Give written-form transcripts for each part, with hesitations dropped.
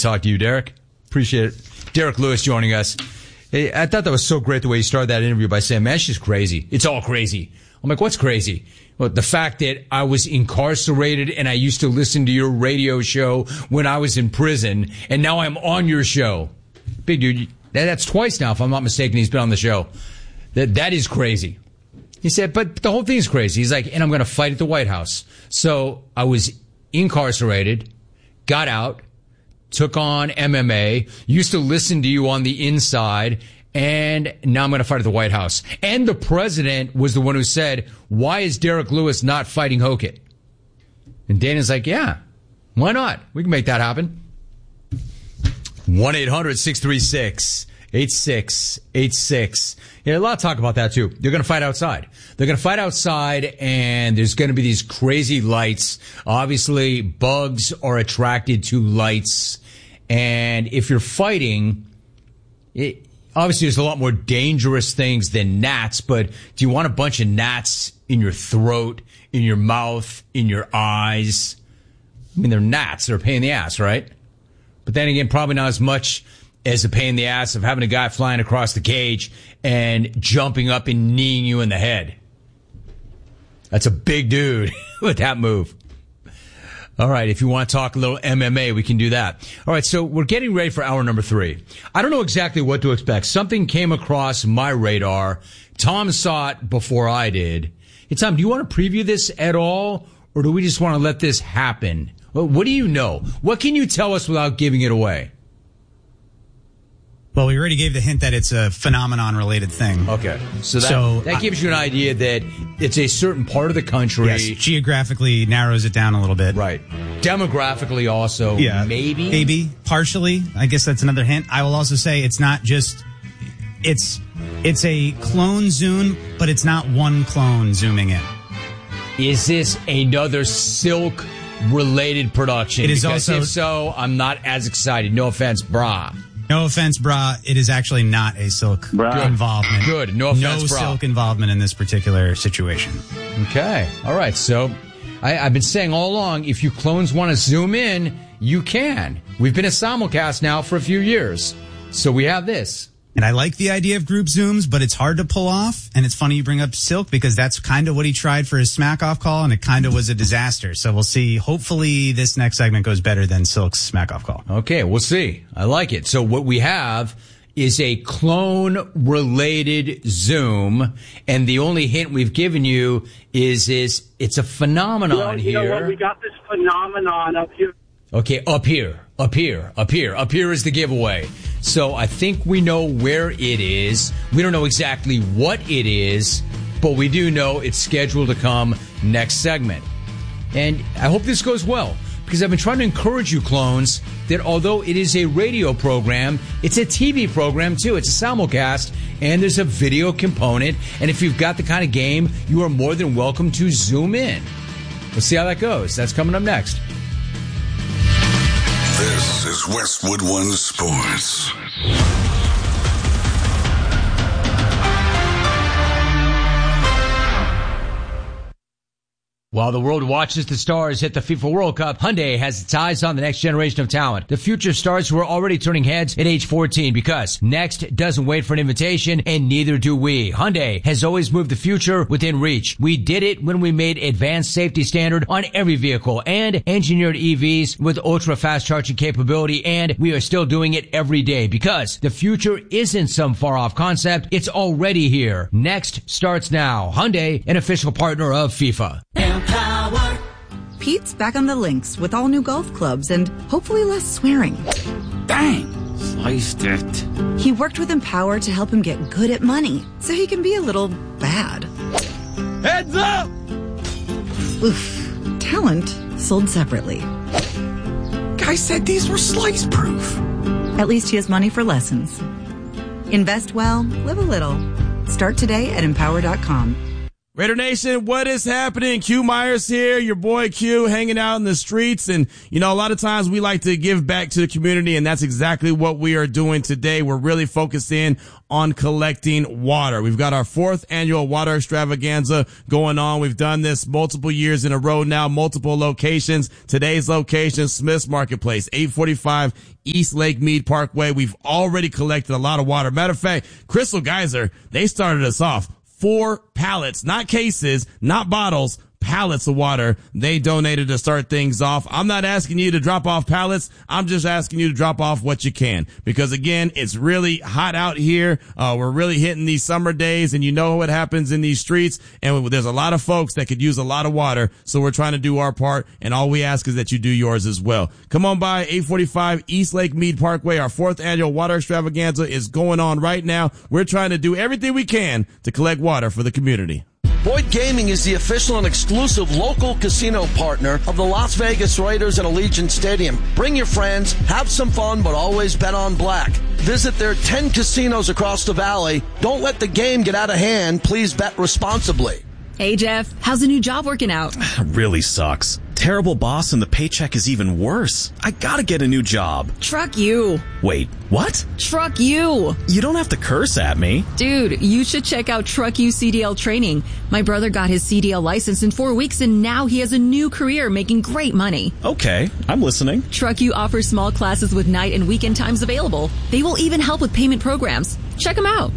talk to you, Derek. Appreciate it. Derek Lewis joining us. Hey, I thought that was so great the way you started that interview by saying, man, she's crazy. It's all crazy. I'm like, what's crazy? Well, the fact that I was incarcerated and I used to listen to your radio show when I was in prison, and now I'm on your show. Big dude, that's twice now, if I'm not mistaken, he's been on the show. That is crazy. He said, but the whole thing is crazy. He's like, and I'm going to fight at the White House. So I was incarcerated, got out, took on MMA, used to listen to you on the inside, and now I'm going to fight at the White House. And the president was the one who said, why is Derek Lewis not fighting Hokit? And Dana's like, yeah, why not? We can make that happen. 1-800-636-8686. Yeah, a lot of talk about that, too. They're going to fight outside. They're going to fight outside, and there's going to be these crazy lights. Obviously, bugs are attracted to lights. And if you're fighting, obviously there's a lot more dangerous things than gnats, but do you want a bunch of gnats in your throat, in your mouth, in your eyes? I mean, they're gnats. They're a pain in the ass, right? But then again, probably not as much as a pain in the ass of having a guy flying across the cage and jumping up and kneeing you in the head. That's a big dude with that move. All right, if you want to talk a little MMA, we can do that. All right, so we're getting ready for hour number 3. I don't know exactly what to expect. Something came across my radar. Tom saw it before I did. Hey, Tom, do you want to preview this at all, or do we just want to let this happen? Well, what do you know? What can you tell us without giving it away? Well, we already gave the hint that it's a phenomenon-related thing. Okay. So that gives you an idea that it's a certain part of the country. Yes, geographically narrows it down a little bit. Right. Demographically also, yeah, maybe? Maybe, partially. I guess that's another hint. I will also say it's not just... It's a clone zoom, but it's not one clone zooming in. Is this another Silk-related production? It is because also... if so, I'm not as excited. No offense, brah. No offense, brah. It is actually not a Silk involvement. Good. No offense, brah. No Silk involvement in this particular situation. Okay. All right. So I've been saying all along, if you clones want to zoom in, you can. We've been a simulcast now for a few years. So we have this. And I like the idea of group zooms, but it's hard to pull off. And it's funny you bring up Silk because that's kind of what he tried for his smack-off call, and it kind of was a disaster. So we'll see. Hopefully this next segment goes better than Silk's smack-off call. Okay, we'll see. I like it. So what we have is a clone-related Zoom, and the only hint we've given you is it's a phenomenon here. You know what? We got this phenomenon up here. Okay, up here is the giveaway. So I think we know where it is. We don't know exactly what it is, but we do know it's scheduled to come next segment. And I hope this goes well, because I've been trying to encourage you, clones, that although it is a radio program, it's a TV program too. It's a simulcast, and there's a video component. And if you've got the kind of game, you are more than welcome to zoom in. We'll see how that goes. That's coming up next. This is Westwood One Sports. While the world watches the stars hit the FIFA World Cup, Hyundai has its eyes on the next generation of talent. The future stars who are already turning heads at age 14, because next doesn't wait for an invitation, and neither do we. Hyundai has always moved the future within reach. We did it when we made advanced safety standard on every vehicle and engineered EVs with ultra fast charging capability, and we are still doing it every day, because the future isn't some far off concept. It's already here. Next starts now. Hyundai, an official partner of FIFA. Empower. Pete's back on the links with all new golf clubs and hopefully less swearing. Dang, sliced it. He worked with Empower to help him get good at money so he can be a little bad. Heads up! Oof. Talent sold separately. Guy said these were slice proof. At least he has money for lessons. Invest well, live a little. Start today at Empower.com. Raider Nation, what is happening? Q Myers here, your boy Q, hanging out in the streets. And, a lot of times we like to give back to the community, and that's exactly what we are doing today. We're really focused in on collecting water. We've got our 4th annual water extravaganza going on. We've done this multiple years in a row now, multiple locations. Today's location, Smith's Marketplace, 845 East Lake Mead Parkway. We've already collected a lot of water. Matter of fact, Crystal Geyser, they started us off. 4 pallets, not cases, not bottles, pallets of water they donated to start things off. I'm not asking you to drop off pallets. I'm just asking you to drop off what you can, because again, it's really hot out here. We're really hitting these summer days, and you know what happens in these streets, and there's a lot of folks that could use a lot of water. So we're trying to do our part, and all we ask is that you do yours as well. Come on by 845 East Lake Mead Parkway. Our 4th annual water extravaganza is going on right now. We're trying to do everything we can to collect water for the community. Boyd Gaming is the official and exclusive local casino partner of the Las Vegas Raiders at Allegiant Stadium. Bring your friends, have some fun, but always bet on black. Visit their 10 casinos across the valley. Don't let the game get out of hand. Please bet responsibly. Hey, Jeff, how's the new job working out? Really sucks. Terrible boss, and the paycheck is even worse. I gotta get a new job. Truck you. Wait, what? Truck you. You don't have to curse at me. Dude, you should check out Truck You CDL training. My brother got his CDL license in 4 weeks, and now he has a new career making great money. Okay, I'm listening. Truck You offers small classes with night and weekend times available. They will even help with payment programs. Check them out.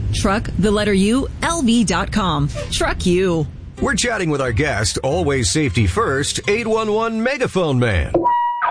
LV.com. Truck You. We're chatting with our guest, always safety first, 811 Megaphone Man. Call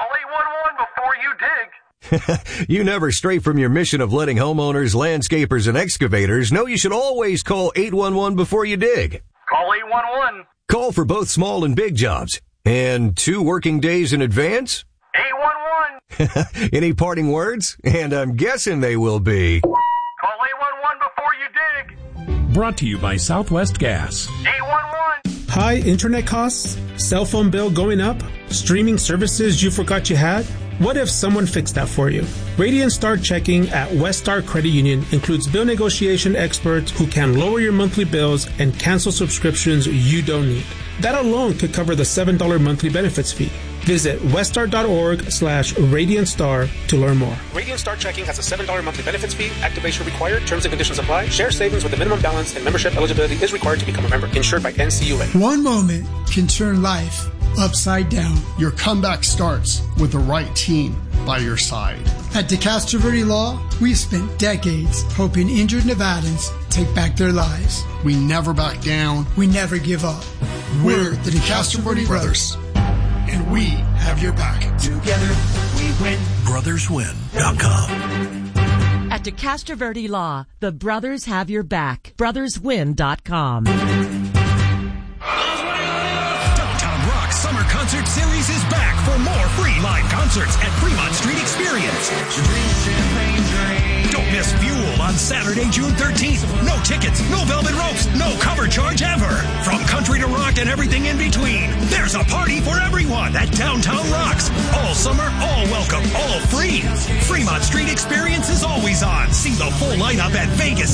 811 before you dig. You never stray from your mission of letting homeowners, landscapers, and excavators know you should always call 811 before you dig. Call 811. Call for both small and big jobs. And 2 working days in advance? 811. Any parting words? And I'm guessing they will be... Call 811 before you dig. Brought to you by Southwest Gas. 811. High internet costs? Cell phone bill going up? Streaming services you forgot you had? What if someone fixed that for you? Radiant Star Checking at West Star Credit Union includes bill negotiation experts who can lower your monthly bills and cancel subscriptions you don't need. That alone could cover the $7 monthly benefits fee. Visit weststar.org/RadiantStar to learn more. Radiant Star Checking has a $7 monthly benefits fee. Activation required. Terms and conditions apply. Share savings with a minimum balance and membership eligibility is required to become a member. Insured by NCUA. One moment can turn life upside down. Your comeback starts with the right team by your side. At DeCastro Verde Law, we've spent decades helping injured Nevadans take back their lives. We never back down. We never give up. We're the DeCastro Verde Brothers, and we have your back. Together we win. BrothersWin.com. At DeCastro Verde Law, the brothers have your back. BrothersWin.com. Downtown Rock Summer Concert Series is back for more free live concerts at Fremont Street Experience. Don't miss Fuel on Saturday, June 13th. No tickets, no velvet ropes, no cover charge ever. From country to rock and everything in between, there's a party for everyone at Downtown Rocks. All summer, all welcome, all free. Fremont Street Experience is always on. See the full lineup at Vegas